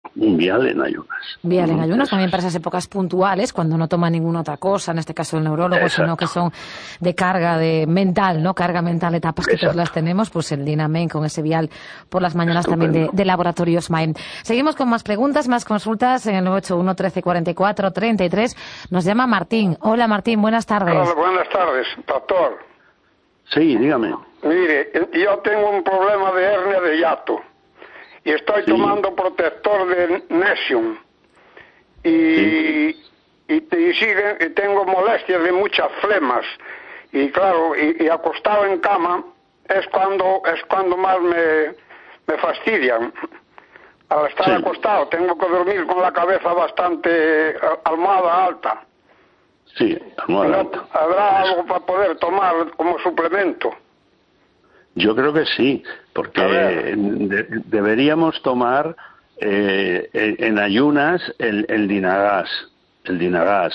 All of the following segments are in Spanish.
un vial en ayunas. Vial en ayunas también para esas épocas puntuales, cuando no toma ninguna otra cosa, en este caso el neurólogo, sino que son de carga mental, ¿no? Carga mental, etapas que todas las tenemos, pues el Dinamen con ese vial por las mañanas también de Laboratorios Maem. Seguimos con más preguntas, más consultas en el 981 13 44 33. Nos llama Martín. Hola Martín, buenas tardes. Hola, buenas tardes, doctor. Sí, dígame. Mire, yo tengo un problema de hernia de hiato y estoy tomando protector de Nesium y tengo molestias de muchas flemas y claro, y acostado en cama es cuando más me fastidian. Al estar acostado tengo que dormir con la cabeza bastante almohada alta. Sí, almohada alta. ¿Habrá algo para poder tomar como suplemento? Yo creo que sí, porque deberíamos tomar en ayunas el Dinagas. El Dinagas.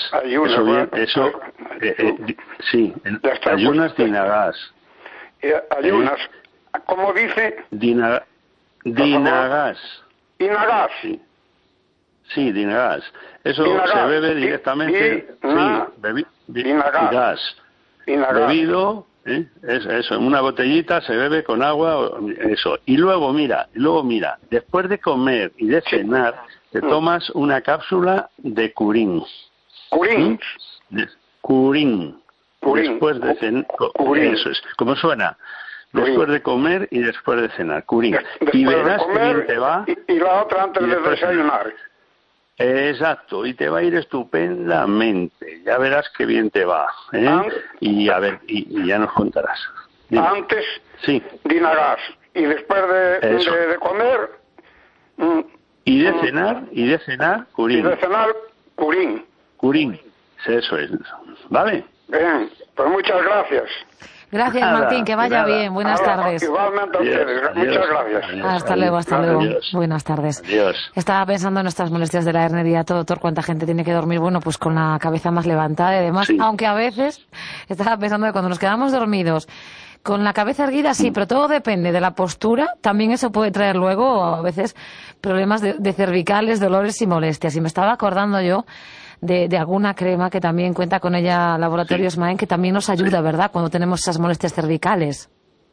Sí, en ayunas Dinagas. Ayunas, ¿cómo dice? Dinagas. Dinagas. Sí, Dinagas. Eso se bebe directamente. Dinagas. Bebido. Eso, en una botellita se bebe con agua, eso. Y luego mira, después de comer y de cenar, te tomas una cápsula de curín. ¿Curín? Curín. Después de cenar, eso es, ¿cómo suena? Después de comer y después de cenar, curín. Y verás que bien te va. Y la otra antes de desayunar. Exacto, y te va a ir estupendamente. Ya verás qué bien te va, y a ver, y ya nos contarás. Dime. Antes, Dinagas, y después de comer, y de cenar, curín. Y de cenar, curín. Curín, eso es. ¿Vale? Bien, pues muchas gracias. Gracias, Martín, que vaya bien. Buenas tardes. Igualmente a ustedes. Muchas gracias. Hasta luego. Buenas tardes. Adiós. Estaba pensando en estas molestias de la hernia de hiato, doctor, cuánta gente tiene que dormir, bueno, pues con la cabeza más levantada y demás, aunque a veces estaba pensando que cuando nos quedamos dormidos con la cabeza erguida, sí, pero todo depende de la postura. También eso puede traer luego a veces problemas de cervicales, dolores y molestias. Y me estaba acordando yo de alguna crema que también cuenta con ella Laboratorios Maem, que también nos ayuda, ¿verdad?, cuando tenemos esas molestias cervicales.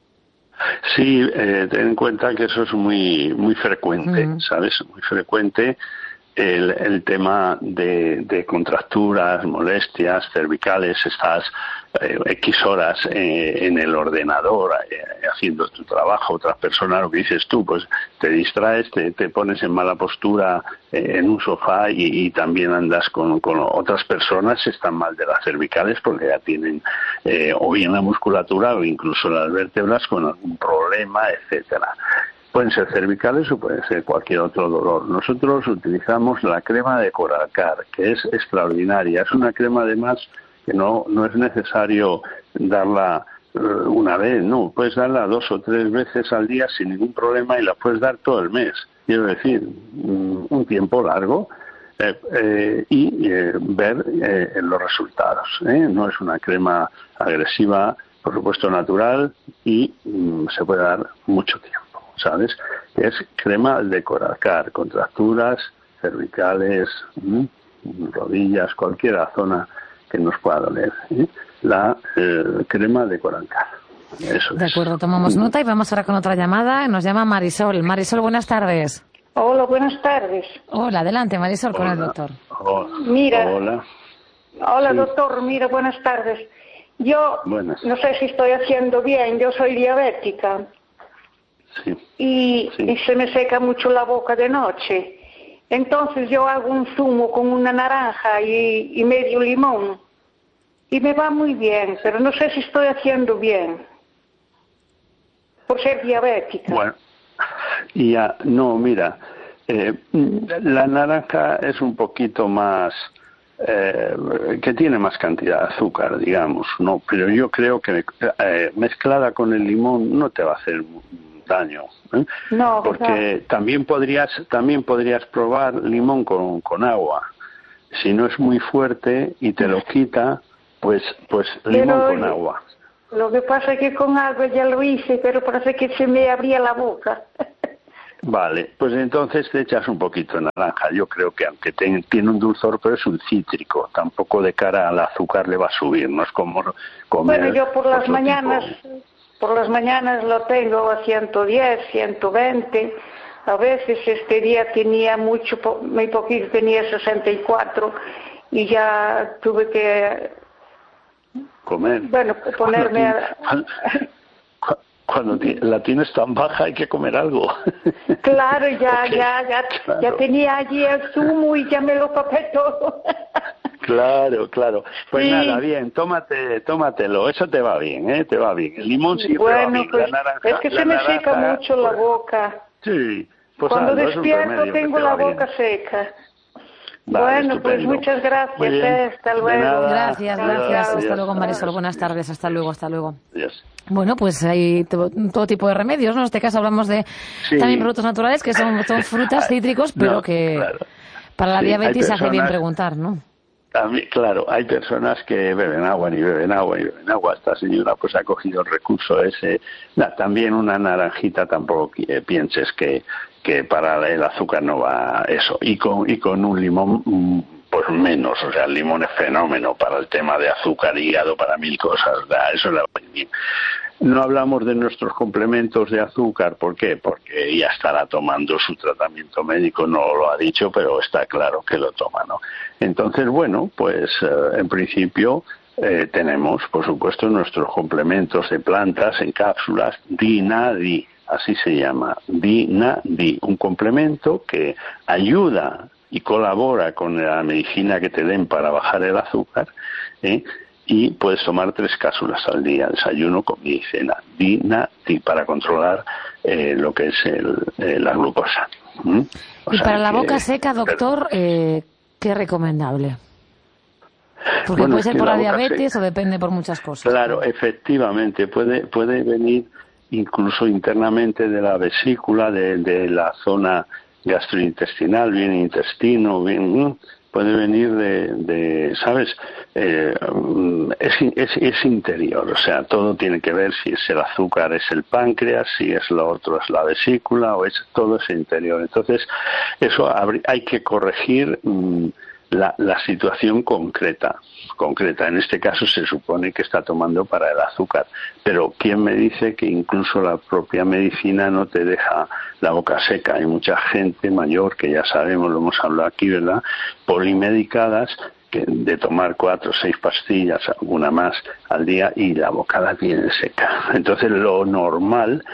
Sí, ten en cuenta que eso es muy frecuente, ¿sabes? Muy frecuente el tema de contracturas, molestias cervicales. Estás X horas en el ordenador haciendo tu trabajo, otras personas, lo que dices tú, pues te distraes, te pones en mala postura en un sofá y también andas con otras personas, están mal de las cervicales porque ya tienen o bien la musculatura o incluso las vértebras con algún problema, etcétera. Pueden ser cervicales o pueden ser cualquier otro dolor. Nosotros utilizamos la crema de Coralcar, que es extraordinaria. Es una crema además que no es necesario darla una vez, no, puedes darla 2 o 3 veces al día sin ningún problema y la puedes dar todo el mes. Quiero decir, un tiempo largo y ver los resultados. No es una crema agresiva, por supuesto natural, y se puede dar mucho tiempo. ¿Sabes? Que es crema de Coralcar, contracturas cervicales, rodillas, cualquier zona que nos pueda doler. La crema de Coralcar. Eso de acuerdo, tomamos nota y vamos ahora con otra llamada. Nos llama Marisol. Marisol, buenas tardes. Hola, buenas tardes. Hola, adelante, Marisol, con el doctor. Mira. Hola, sí. Doctor, mira, buenas tardes. Yo no sé si estoy haciendo bien, yo soy diabética. Sí. Y se me seca mucho la boca de noche. Entonces yo hago un zumo con una naranja y medio limón. Y me va muy bien, pero no sé si estoy haciendo bien. Por ser diabética. Bueno, no, mira, la naranja es un poquito más, que tiene más cantidad de azúcar, digamos, ¿no? Pero yo creo que mezclada con el limón no te va a hacer daño, no, porque también podrías probar limón con agua. Si no es muy fuerte y te lo quita, pues limón con agua. Lo que pasa es que con agua ya lo hice, pero parece que se me abría la boca. Vale, pues entonces te echas un poquito de naranja. Yo creo que aunque tiene un dulzor, pero es un cítrico. Tampoco de cara al azúcar le va a subir, no es como comer. Bueno, yo por las mañanas lo tengo a 110, 120. A veces este día tenía muy poquito, tenía 64 y ya tuve que comer. Bueno, ponerme cuando la tienes tan baja hay que comer algo. Claro, ya Claro. tenía allí el zumo y ya me lo papé todo. Claro. Pues sí. Nada, bien, tómatelo, eso te va bien, te va bien. El limón siempre va bien, Pues, la naranja... es que se me seca mucho la boca. Sí, pues cuando despierto tengo la boca seca. Vale, bueno, estupendo. Pues muchas gracias, hasta luego. Gracias. Adiós. Hasta luego, Marisol, buenas tardes, hasta luego. Adiós. Bueno, pues hay todo tipo de remedios, ¿no? En este caso hablamos de también productos naturales, que son frutas, cítricos, pero para la diabetes hace bien preguntar, ¿no? También, claro, hay personas que beben agua. Esta señora pues ha cogido el recurso ese. También una naranjita, tampoco pienses que para el azúcar no va eso. Y con un limón, pues menos. O sea, el limón es fenómeno para el tema de azúcar, hígado, para mil cosas. Eso le va bien. No hablamos de nuestros complementos de azúcar, ¿por qué? Porque ya estará tomando su tratamiento médico, no lo ha dicho, pero está claro que lo toma, ¿no? Entonces, bueno, pues en principio tenemos, por supuesto, nuestros complementos de plantas en cápsulas, DINADI, así se llama, DINADI, un complemento que ayuda y colabora con la medicina que te den para bajar el azúcar, y puedes tomar 3 cápsulas al día, desayuno, comida y cena, DINADI, para controlar lo que es la glucosa. Y para la boca seca, doctor, ¿qué es recomendable? Porque puede ser por la diabetes o depende por muchas cosas. Claro, efectivamente, puede venir incluso internamente de la vesícula, de la zona gastrointestinal, bien intestino, bien... puede venir ¿sabes? Es interior, o sea, todo tiene que ver si es el azúcar, es el páncreas, si es lo otro, es la vesícula, todo es interior. Entonces, eso hay que corregir la situación concreta. En este caso se supone que está tomando para el azúcar, pero ¿quién me dice que incluso la propia medicina no te deja la boca seca? Hay mucha gente mayor que ya sabemos, lo hemos hablado aquí, ¿verdad?, polimedicadas, que de tomar 4 o 6 pastillas, alguna más al día, y la boca la tienen seca. Entonces lo normal,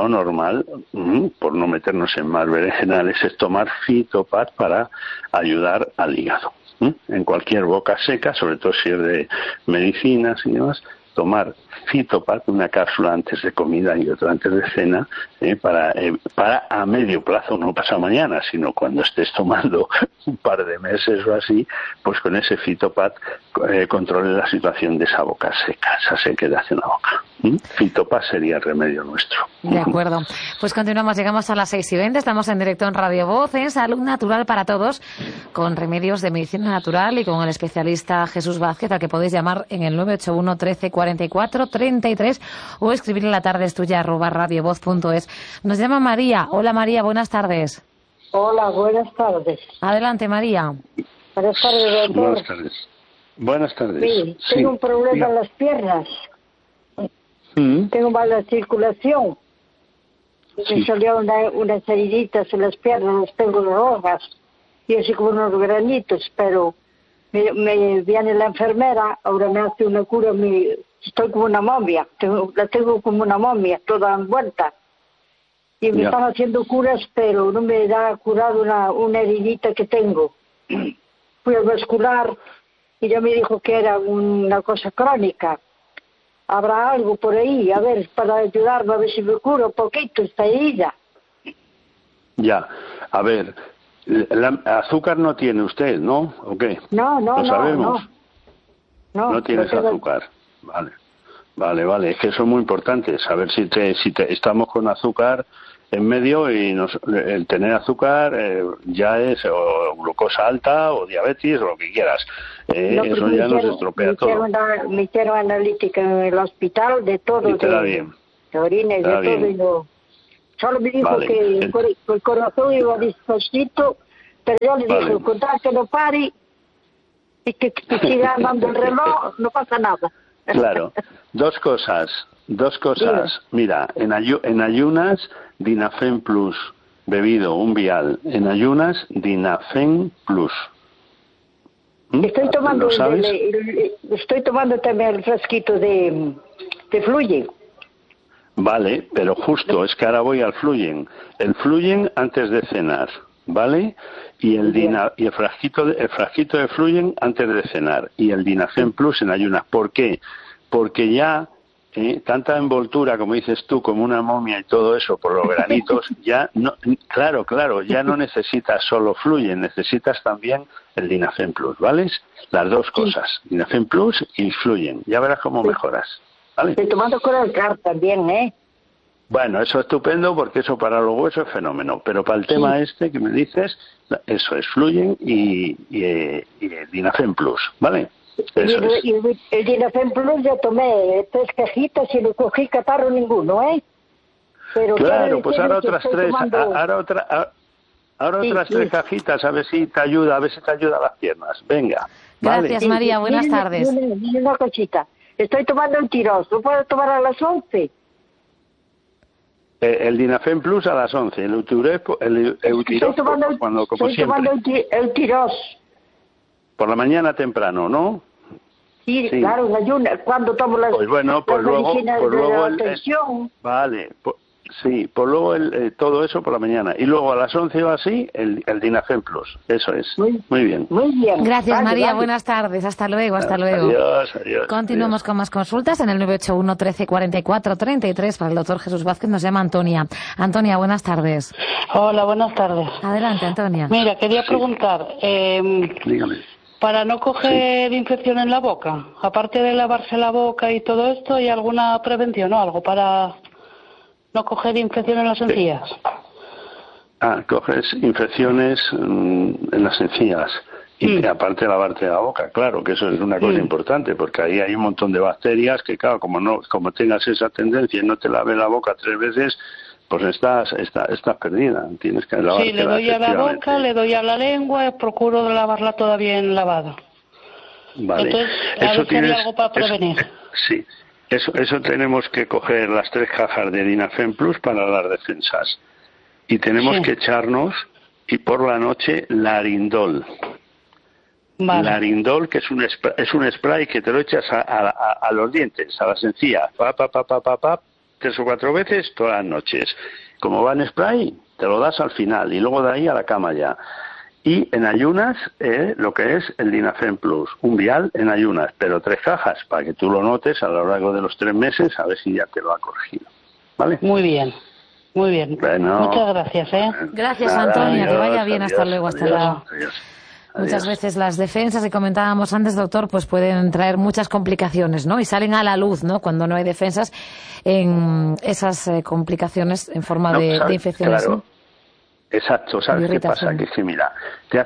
por no meternos en más berenjenales, es tomar Fitopat para ayudar al hígado. En cualquier boca seca, sobre todo si es de medicinas y demás, tomar Fitopat, una cápsula antes de comida y otra antes de cena, para a medio plazo, no pasado mañana, sino cuando estés tomando un par de meses o así, pues con ese Fitopat controle la situación de esa boca seca, esa sequedad en la boca. Fitopat sería el remedio nuestro. De acuerdo. Pues continuamos, llegamos a las 6:20, estamos en directo en Radio Voz, en Salud Natural para Todos, con remedios de medicina natural y con el especialista Jesús Vázquez, al que podéis llamar en el 981 13 44 33 o escribir en la tarde es tuya @radiovoz.es. Nos llama María. Hola María, buenas tardes. Hola, buenas tardes. Adelante María. Buenas tardes, doctor. Buenas tardes. Buenas tardes. Sí, tengo un problema en las piernas. Tengo mala circulación. Me salió unas heriditas en las piernas, las tengo rojas y así como unos granitos, pero me viene la enfermera, ahora me hace una cura, estoy como una momia, la tengo como una momia, toda envuelta. Y me están haciendo curas, pero no me da curado una heridita que tengo. Fui al vascular y ya me dijo que era una cosa crónica. ¿Habrá algo por ahí? A ver, para ayudarme, a ver si me curo un poquito esta herida. Ya, a ver, azúcar no tiene usted, ¿no? ¿O qué? No, ¿Lo sabemos? No tienes azúcar. Vale. Es que eso es muy importante, saber si estamos con azúcar en medio y el tener azúcar ya es o glucosa alta o diabetes o lo que quieras. Eso ya nos estropea todo. Me hicieron analítica en el hospital de todo, y te da bien. De orines, de todo. Solo me dijo que el corazón iba despacito, pero yo le dije, con tal que no pare y que siga andando el reloj, no pasa nada. Claro, dos cosas. Mira, en ayunas, Dinafen Plus, bebido un vial. En ayunas, Dinafen Plus. Estoy tomando, ¿Lo sabes? estoy tomando también el frasquito de Fluyen. Vale, pero justo, es que ahora voy al Fluyen. El Fluyen antes de cenar, ¿vale? Y el frasquito de Fluyen antes de cenar. Y el Dinafen Plus en ayunas. ¿Por qué? Porque ya tanta envoltura, como dices tú, como una momia y todo eso por los granitos, ya no, claro, ya no necesitas solo Fluyen, necesitas también el Dinafen Plus, ¿vale? Las dos cosas, Dinafen Plus y Fluyen, ya verás cómo mejoras, ¿vale? Estoy tomando Coral-Car también, ¿eh? Bueno, eso es estupendo porque eso para los huesos es fenómeno, pero para el tema este que me dices, eso es Fluyen y Dinafen Plus, ¿vale? El Dinafen Plus ya tomé 3 cajitas y no cogí catarro ninguno, ¿eh? Pero claro, pues ahora otras 3, ahora otras 3 cajitas, a ver si te ayuda las piernas. Venga. Gracias, vale. María, buenas tardes. Una cosita. Estoy tomando el Tiros, ¿lo puedo tomar a las 11? El Dinafen Plus a las 11, el Eutirox cuando como estoy siempre. Tomando el Tiros. Por la mañana temprano, ¿no? Sí, claro, en ayunas, cuando tomo las, medicinas de la tensión. Vale, por luego todo eso por la mañana. Y luego a las 11 o así, el Dinafen Plus. Eso es. Muy bien. Muy bien. Gracias, María. Buenas tardes. Hasta luego, hasta luego. Adiós. Continuamos con más consultas en el 981 13 44 33 para el doctor Jesús Vázquez. Nos llama Antonia. Antonia, buenas tardes. Hola, buenas tardes. Adelante, Antonia. Mira, quería preguntar. Dígame. Para no coger infección en la boca, aparte de lavarse la boca y todo esto, ¿hay alguna prevención o algo para no coger infección en las encías? Coges infecciones en las encías y aparte de lavarte la boca, claro, que eso es una cosa importante, porque ahí hay un montón de bacterias que, claro, como tengas esa tendencia y no te laves la boca 3 veces, pues estás perdida, tienes que lavarte. Sí, le doy a la boca, le doy a la lengua, procuro lavarla toda bien lavada. Vale. Entonces, a ver si hay algo para prevenir. Sí, eso tenemos que coger las 3 cajas de Dinafen Plus para las defensas. Y tenemos que echarnos, y por la noche, Larindol. Vale. Larindol, que es un spray que te lo echas a los dientes, a las encías, 3 o 4 veces todas las noches. Como va en spray, te lo das al final y luego de ahí a la cama ya. Y en ayunas, lo que es el Dinafen Plus, un vial en ayunas, pero 3 cajas para que tú lo notes a lo largo de los 3 meses, a ver si ya te lo ha corregido. ¿Vale? Muy bien. Bueno, muchas gracias, ¿eh? Gracias, Antonia, que vaya bien, hasta luego, hasta luego. Muchas veces las defensas que comentábamos antes, doctor, pues pueden traer muchas complicaciones, ¿no? Y salen a la luz, ¿no? Cuando no hay defensas, en esas complicaciones en forma de infecciones. Claro. ¿No? Exacto, ¿sabes qué pasa? Que es que, mira, te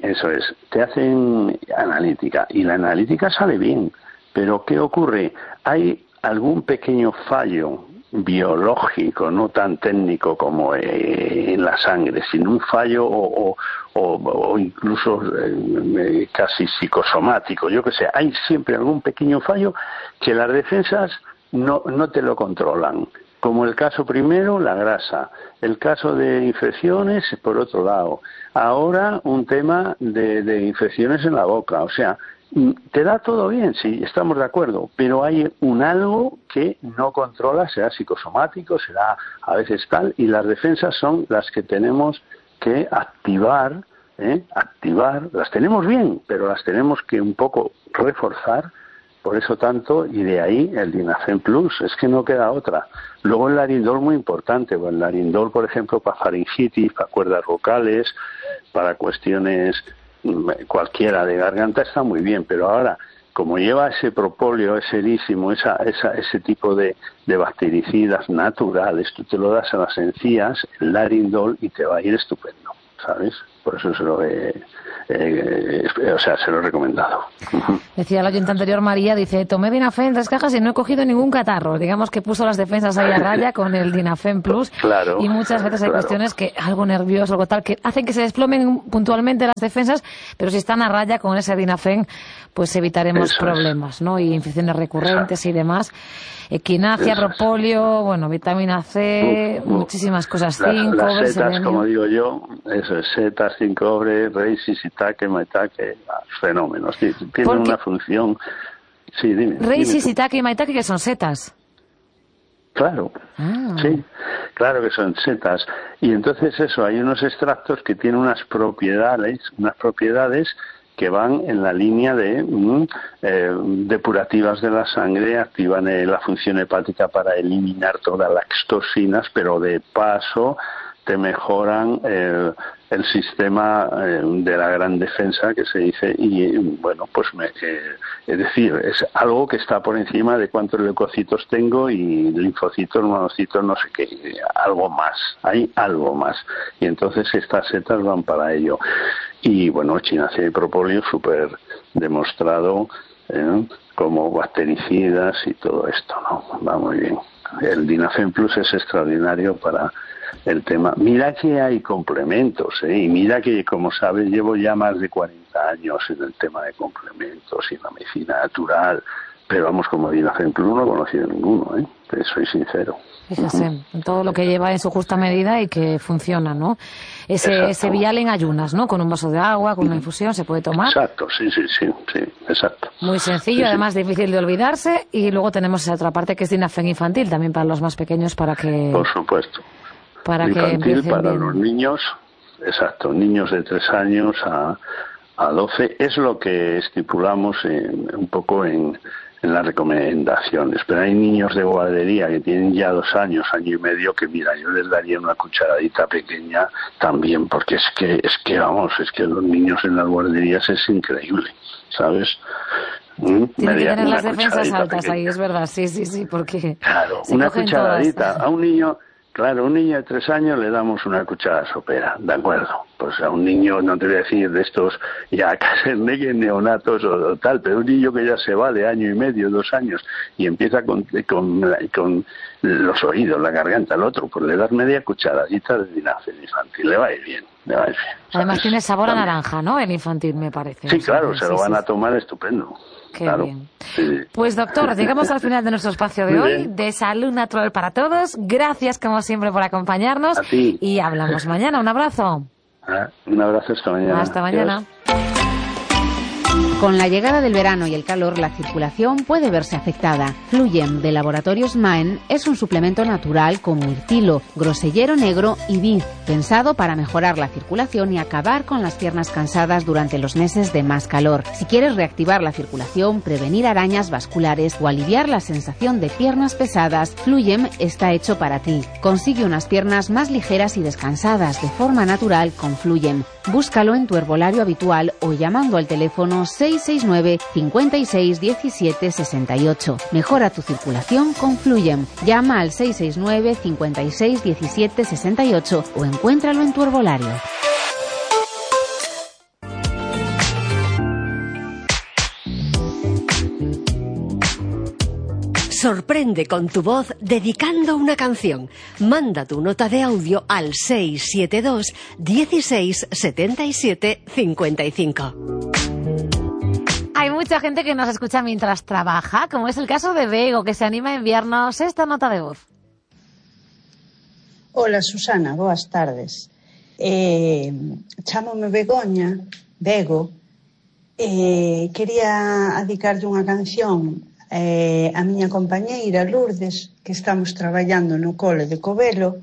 hacen analítica y la analítica sale bien, pero ¿qué ocurre? Hay algún pequeño fallo biológico, no tan técnico como en la sangre, sino un fallo o incluso casi psicosomático, yo que sé, hay siempre algún pequeño fallo que las defensas no te lo controlan. Como el caso primero, la grasa, el caso de infecciones, por otro lado. Ahora un tema de infecciones en la boca, o sea, te da todo bien, sí, estamos de acuerdo, pero hay un algo que no controla, será psicosomático, será a veces tal, y las defensas son las que tenemos que activar, las tenemos bien, pero las tenemos que un poco reforzar, por eso tanto, y de ahí el Dinafen Plus, es que no queda otra. Luego el Larindol muy importante, el Larindol, por ejemplo, para faringitis, para cuerdas vocales, para cuestiones cualquiera de garganta está muy bien, pero ahora, como lleva ese propóleo, ese erísimo, ese tipo de bactericidas naturales, tú te lo das a las encías, el Larindol, y te va a ir estupendo, ¿sabes? Por eso o sea, se lo he recomendado. Decía el oyente anterior, María, dice, tomé Dinafen 3 cajas y no he cogido ningún catarro. Digamos que puso las defensas ahí a raya con el Dinafen Plus. Claro, y muchas veces hay cuestiones que algo nervioso, algo tal, que hacen que se desplomen puntualmente las defensas, pero si están a raya con ese Dinafen, pues evitaremos problemas, ¿no? Y infecciones recurrentes y demás. Equinacia, propóleo, bueno, vitamina C, muchísimas cosas, zinc, cobre, las setas, selenio. como digo yo, eso es setas, zinc, cobre, reishi, shiitake, maitake, fenómenos. Tienen una función. Sí, dime. Reishi, shiitake y maitake, que son setas. Claro, sí, claro que son setas. Y entonces eso, hay unos extractos que tienen unas propiedades que van en la línea de depurativas de la sangre, activan la función hepática para eliminar todas las toxinas, pero de paso te mejoran el sistema de la gran defensa que se dice, y bueno, pues es decir, es algo que está por encima de cuántos leucocitos tengo y linfocitos, monocitos, no sé qué, algo más, hay algo más, y entonces estas setas van para ello. Y bueno, echinacea y propóleo súper demostrado como bactericidas y todo esto, ¿no? Va muy bien. El Dinafen Plus es extraordinario para el tema. Mira que hay complementos, y mira que, como sabes, llevo ya más de 40 años en el tema de complementos y la medicina natural, pero vamos, como Dinafen Plus no he conocido ninguno, te soy sincero. Fíjese, todo lo que lleva en su justa medida y que funciona, ¿no? Ese vial en ayunas, ¿no? Con un vaso de agua, con una infusión, se puede tomar. Exacto, sí, exacto. Muy sencillo, además difícil de olvidarse, y luego tenemos esa otra parte que es Dinafen infantil, también para los más pequeños, para que... Por supuesto. Para infantil que empiecen para bien. Los niños, exacto, niños de 3 años a 12, es lo que estipulamos un poco en las recomendaciones, pero hay niños de guardería que tienen ya 2 años, año y medio, que mira, yo les daría una cucharadita pequeña también, porque es que los niños en las guarderías es increíble, ¿sabes? Tienen que tener las defensas altas pequeña. Ahí, es verdad, sí, porque... Claro, una cucharadita a un niño... Claro, un niño de 3 años le damos una cucharada sopera, ¿de acuerdo? Pues a un niño, no te voy a decir de estos ya casi neonatos o tal, pero un niño que ya se va de año y medio, 2 años, y empieza con los oídos, la garganta, el otro, pues le das media cucharadita de Dinafen infantil, le va a ir bien. Además tiene sabor a naranja, ¿no? El infantil, me parece. Sí, claro, se lo van a tomar estupendo. Qué claro. bien. Sí. Pues doctor, llegamos al final de nuestro espacio de hoy, de Salud Natural para Todos. Gracias como siempre por acompañarnos. A ti. Y hablamos mañana. Un abrazo. Un abrazo hasta mañana. Hasta mañana. Adiós. Con la llegada del verano y el calor, la circulación puede verse afectada. Fluyem de Laboratorios Maen es un suplemento natural con mirtilo, grosellero negro y vid, pensado para mejorar la circulación y acabar con las piernas cansadas durante los meses de más calor. Si quieres reactivar la circulación, prevenir arañas vasculares o aliviar la sensación de piernas pesadas, Fluyem está hecho para ti. Consigue unas piernas más ligeras y descansadas de forma natural con Fluyem. Búscalo en tu herbolario habitual o llamando al teléfono 669 56 17 68. Mejora tu circulación con Fluyem. Llama al 669 56 17 68 o encuéntralo en tu herbolario. Sorprende con tu voz dedicando una canción. Manda tu nota de audio al 672 16 77 55. Hay mucha gente que nos escucha mientras trabaja, como es el caso de Bego, que se anima a enviarnos esta nota de voz. Hola, Susana, boas tardes. Chámome Bego, quería dedicarlle unha canción a miña compañeira Lourdes, que estamos traballando no cole de Covelo,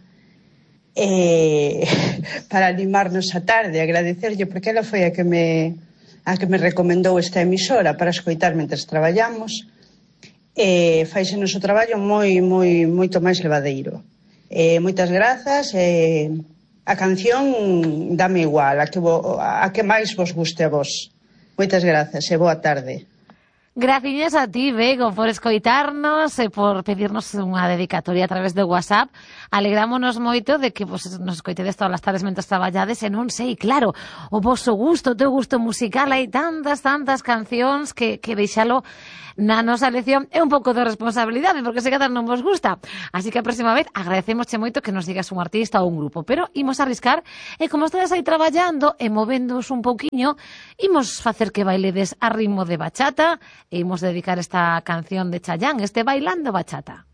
para animarnos a tarde, agradecerlle, porque ela foi a que me recomendou esta emisora para escoitar mentres traballamos. Faise noso traballo moito máis levadeiro. Moitas grazas. A canción dame igual, a que máis vos guste a vos. Moitas grazas e boa tarde. Graciñas a ti, Bego, por escoitarnos e por pedirnos unha dedicatoria a través de WhatsApp. Alegrámonos moito de que nos escoitedes todas as tardes mentres traballades e non sei, claro, o vosso gusto, o teu gusto musical, hai tantas cancións que deixalo na nosa lección é un pouco de responsabilidade, porque se cada non vos gusta. Así que a próxima vez agradecemosche moito que nos digas un artista ou un grupo, pero imos arriscar e como estades aí traballando e movéndoos un pouquiño, imos facer que bailedes a ritmo de bachata e imos dedicar esta canción de Chayanne, este Bailando Bachata.